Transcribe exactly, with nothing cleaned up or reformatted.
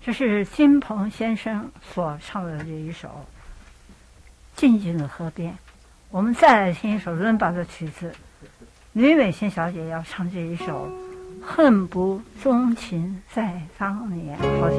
这是金鹏先生所唱的这一首《静静的河边》。我们再来听一首伦巴的曲子，吕美心小姐要唱这一首《恨不钟情在当年》。好。